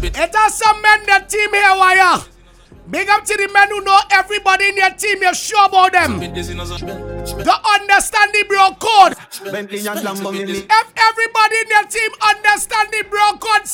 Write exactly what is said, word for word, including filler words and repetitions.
It has some men that team here, wire. Big up to the men who know everybody in your team. You're sure about them. To understand the bro code. If everybody in your team understand the bro code,